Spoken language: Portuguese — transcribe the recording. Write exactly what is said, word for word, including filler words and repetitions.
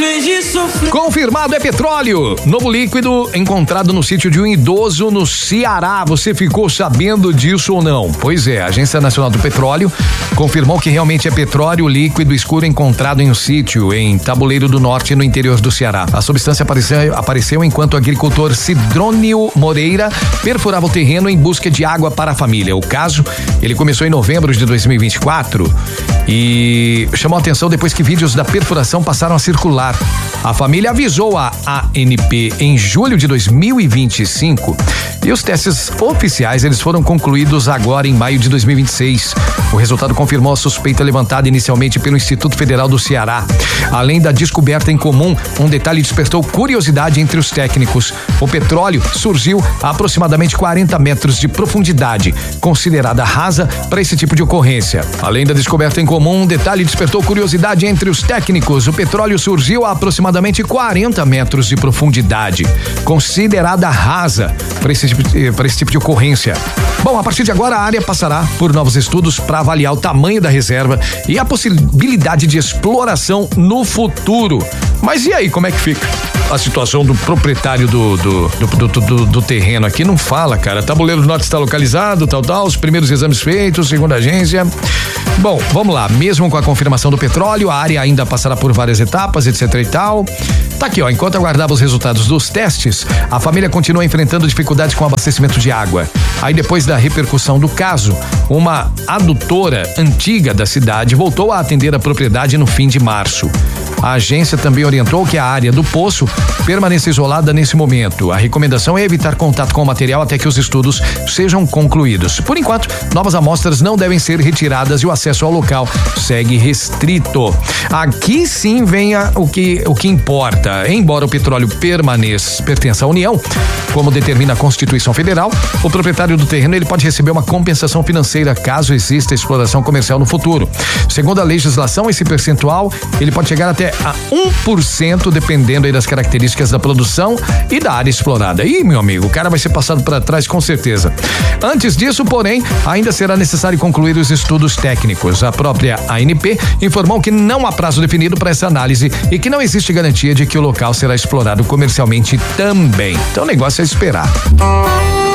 vez de sofrer. Confirmado, é petróleo. Novo líquido encontrado no sítio de um idoso no Ceará. Você ficou sabendo disso ou não? Pois é, a Agência Nacional do Petróleo confirmou que realmente é petróleo líquido escuro encontrado em um sítio em Tabuleiro do Norte, no interior do Ceará. A substância apareceu, apareceu enquanto o agricultor Cidrônio Moreira perfurava o terreno em busca de água para a família. O caso, ele começou em novembro de dois mil e vinte e quatro e chamou a atenção depois que vídeos da perfuração passaram a circular. A família avisou a A N P em julho de dois mil e vinte e cinco e os testes oficiais eles foram concluídos agora em maio de dois mil e vinte e seis. O resultado confirmou a suspeita levantada inicialmente pelo Instituto Federal do Ceará. Além da descoberta em comum, um detalhe despertou curiosidade entre os técnicos. O petróleo surgiu a aproximadamente quarenta metros de profundidade, considerada rasa para esse tipo de ocorrência. Além da descoberta em comum, um detalhe despertou curiosidade entre os técnicos. O petróleo surgiu a aproximadamente quarenta metros de profundidade, considerada rasa para esse, para esse tipo de ocorrência. Bom, a partir de agora a área passará por novos estudos para avaliar o tamanho da reserva e a possibilidade de exploração no futuro. Mas e aí, como é que fica a situação do proprietário do do, do, do, do, do terreno aqui? Não fala, cara. Tabuleiro do Norte está localizado, tal, tal, os primeiros exames feitos, segundo a agência. Bom, vamos lá. Mesmo com a confirmação do petróleo, a área ainda passará por várias etapas, etc e tal. Tá aqui, ó. Enquanto aguardava os resultados dos testes, a família continua enfrentando dificuldades com o abastecimento de água. Aí, depois da repercussão do caso, uma adutora antiga da cidade voltou a atender a propriedade no fim de março. A agência também orientou que a área do poço permaneça isolada nesse momento. A recomendação é evitar contato com o material até que os estudos sejam concluídos. Por enquanto, novas amostras não devem ser retiradas e o acesso ao local segue restrito. Aqui sim vem a, o, que, o que importa. Embora o petróleo permaneça, pertença à União, como determina a Constituição Federal, o proprietário do terreno ele pode receber uma compensação financeira caso exista exploração comercial no futuro. Segundo a legislação, esse percentual ele pode chegar até a um por cento, dependendo aí das características da produção e da área explorada. Ih, meu amigo, o cara vai ser passado para trás com certeza. Antes disso, porém, ainda será necessário concluir os estudos técnicos. A própria A N P informou que não há prazo definido para essa análise e que não existe garantia de que o local será explorado comercialmente também. Então o negócio é esperar.